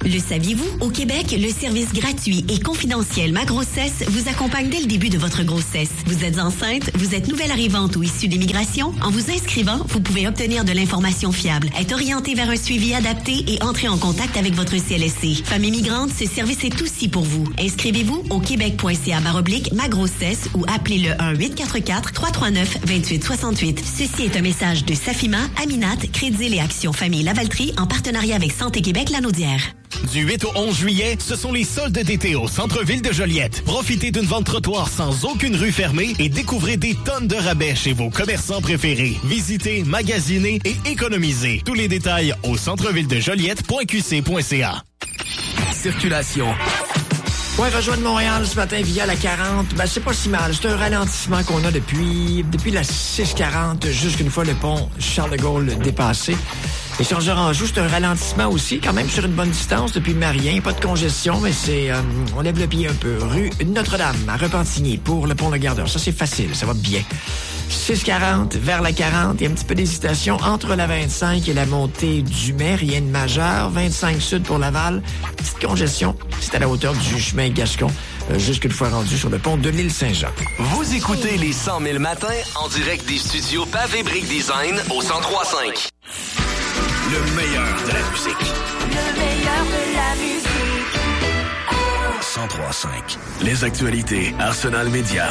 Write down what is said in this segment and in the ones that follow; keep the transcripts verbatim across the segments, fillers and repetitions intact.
Le saviez-vous? Au Québec, le service gratuit et confidentiel Ma Grossesse vous accompagne dès le début de votre grossesse. Vous êtes enceinte, vous êtes nouvelle arrivante ou issue d'immigration? En vous inscrivant, vous pouvez obtenir de l'information fiable, être orienté vers un suivi adapté et entrer en contact avec votre C L S C. Femme immigrante, ce service est aussi pour vous. Inscrivez-vous au québec.ca baroblique Ma Grossesse ou appelez le un huit quatre quatre trois trois neuf deux huit six huit. Ceci est un message de Safima, Aminat, Crédil et Action Famille Lavaltrie en partenariat avec Santé Québec Lanaudière. Du huit au onze juillet, ce sont les soldes d'été au centre-ville de Joliette. Profitez d'une vente trottoir sans aucune rue fermée et découvrez des tonnes de rabais chez vos commerçants préférés. Visitez, magasinez et économisez. Tous les détails au centre-ville de Joliette point q c point c a. Circulation. Ouais, rejoindre Montréal ce matin via la quarante, ben c'est pas si mal. C'est un ralentissement qu'on a depuis depuis la six quarante jusqu'une fois le pont Charles de Gaulle dépassé. Et sur Anjou, c'est un ralentissement aussi, quand même sur une bonne distance depuis Marien. Pas de congestion, mais c'est euh, on lève le pied un peu. Rue Notre-Dame à Repentigny pour le pont Le Gardeur. Ça, c'est facile, ça va bien. six quarante vers la quarante, il y a un petit peu d'hésitation entre la vingt-cinq et la montée du Mai, rien de majeur. vingt-cinq sud pour Laval, petite congestion, c'est à la hauteur du chemin Gascon, euh, jusqu'une fois rendu sur le pont de l'île Saint-Jean. Vous écoutez les cent mille matins en direct des studios Pavé Brick Design au cent trois cinq. Le meilleur de la musique. Le meilleur de la musique. Oh. cent trois cinq. Les actualités Arsenal Média.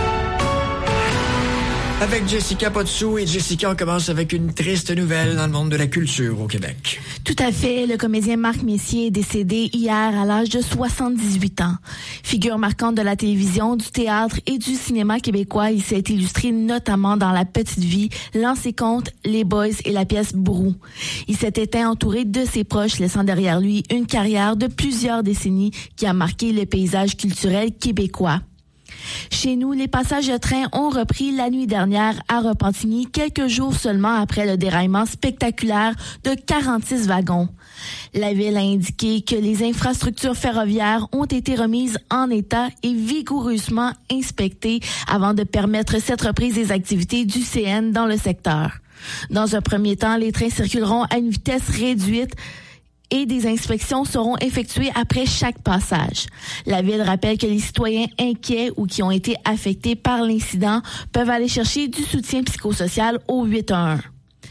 Avec Jessica Potsou. Et Jessica, on commence avec une triste nouvelle dans le monde de la culture au Québec. Tout à fait. Le comédien Marc Messier est décédé hier à l'âge de soixante-dix-huit ans. Figure marquante de la télévision, du théâtre et du cinéma québécois, il s'est illustré notamment dans La Petite Vie, L'Ancien Compte, Les Boys et la pièce Brou. Il s'est éteint entouré de ses proches, laissant derrière lui une carrière de plusieurs décennies qui a marqué le paysage culturel québécois. Chez nous, les passages de train ont repris la nuit dernière à Repentigny, quelques jours seulement après le déraillement spectaculaire de quarante-six wagons. La ville a indiqué que les infrastructures ferroviaires ont été remises en état et vigoureusement inspectées avant de permettre cette reprise des activités du C N dans le secteur. Dans un premier temps, les trains circuleront à une vitesse réduite et des inspections seront effectuées après chaque passage. La Ville rappelle que les citoyens inquiets ou qui ont été affectés par l'incident peuvent aller chercher du soutien psychosocial au huit un un.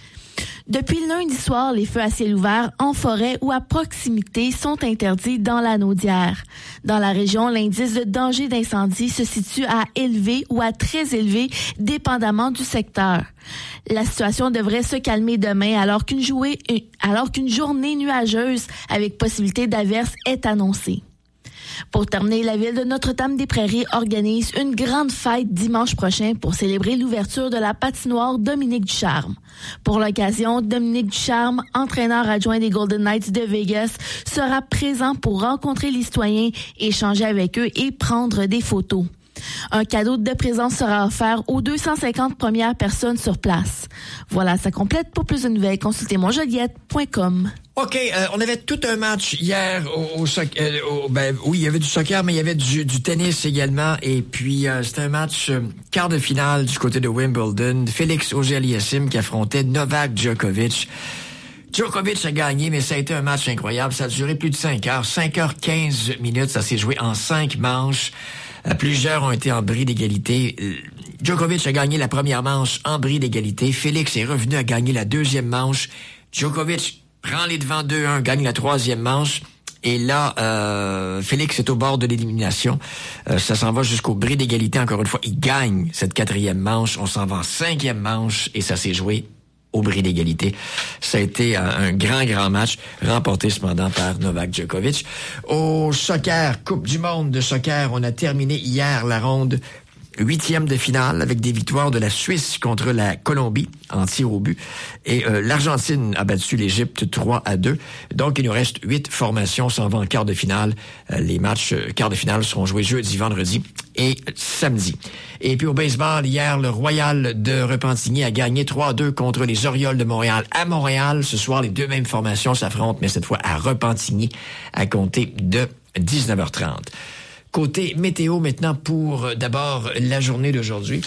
Depuis lundi soir, les feux à ciel ouvert en forêt ou à proximité sont interdits dans la Naudière. Dans la région, l'indice de danger d'incendie se situe à élevé ou à très élevé, dépendamment du secteur. La situation devrait se calmer demain alors qu'une, jouée, alors qu'une journée nuageuse avec possibilité d'averse est annoncée. Pour terminer, la ville de Notre-Dame-des-Prairies organise une grande fête dimanche prochain pour célébrer l'ouverture de la patinoire Dominique Ducharme. Pour l'occasion, Dominique Ducharme, entraîneur adjoint des Golden Knights de Vegas, sera présent pour rencontrer les citoyens, échanger avec eux et prendre des photos. Un cadeau de présence sera offert aux deux cent cinquante premières personnes sur place. Voilà, ça complète. Pour plus de nouvelles, consultez mon joliette point com. OK, euh, on avait tout un match hier au, au soccer. Euh, au, ben, oui, il y avait du soccer, mais il y avait du, du tennis également. Et puis, euh, c'était un match euh, quart de finale du côté de Wimbledon. Félix Auger-Aliassime qui affrontait Novak Djokovic. Djokovic a gagné, mais ça a été un match incroyable. Ça a duré plus de cinq heures. cinq heures quinze minutes. Ça s'est joué en cinq manches. Euh, plusieurs ont été en bris d'égalité. Euh, Djokovic a gagné la première manche en bris d'égalité. Félix est revenu à gagner la deuxième manche. Djokovic prend les devants deux un, gagne la troisième manche. Et là, euh, Félix est au bord de l'élimination. Euh, ça s'en va jusqu'au bris d'égalité. Encore une fois, il gagne cette quatrième manche. On s'en va en cinquième manche et ça s'est joué au bris d'égalité. Ça a été un, un grand, grand match, remporté cependant par Novak Djokovic. Au soccer, Coupe du monde de soccer, on a terminé hier la ronde huitième de finale avec des victoires de la Suisse contre la Colombie en tir au but. Et euh, l'Argentine a battu l'Égypte trois à deux. Donc, il nous reste huit formations. On s'en va en quart de finale. Euh, les matchs euh, quart de finale seront joués jeudi, vendredi et samedi. Et puis au baseball, hier, le Royal de Repentigny a gagné trois à deux contre les Orioles de Montréal à Montréal. Ce soir, les deux mêmes formations s'affrontent, mais cette fois à Repentigny à compter de dix-neuf heures trente. Côté météo maintenant pour euh, d'abord la journée d'aujourd'hui.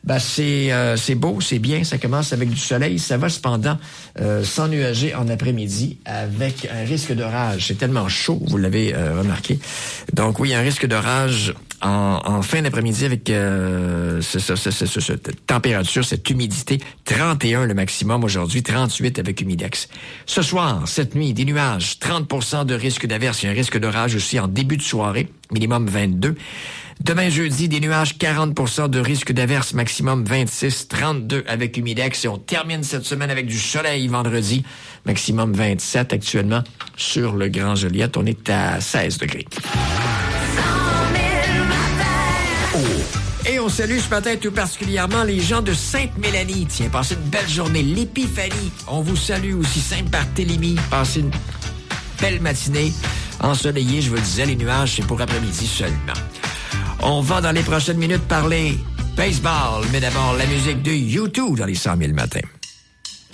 Ben c'est euh, c'est beau, c'est bien, ça commence avec du soleil, ça va cependant euh, s'ennuager en après-midi avec un risque d'orage. C'est tellement chaud, vous l'avez euh, remarqué. Donc oui, un risque d'orage en, en fin d'après-midi avec euh, ce, ce, ce, ce, ce, cette température, cette humidité. trente et un le maximum aujourd'hui, trente-huit avec humidex. Ce soir, cette nuit, des nuages, trente pour cent de risque d'averse. Il y a un risque d'orage aussi en début de soirée, minimum vingt-deux. Demain jeudi, des nuages, quarante pour cent de risque d'averse, maximum vingt-six, trente-deux avec humidex. Et on termine cette semaine avec du soleil vendredi, maximum vingt-sept actuellement sur le Grand Joliette. On est à seize degrés. Oh. Et on salue ce matin tout particulièrement les gens de Sainte-Mélanie. Tiens, passez une belle journée. L'Épiphanie, on vous salue aussi. Saint-Barthélemy, passez une belle matinée ensoleillée. Je vous le disais, les nuages, c'est pour après-midi seulement. On va dans les prochaines minutes parler baseball, mais d'abord la musique de U deux dans les cent mille matins.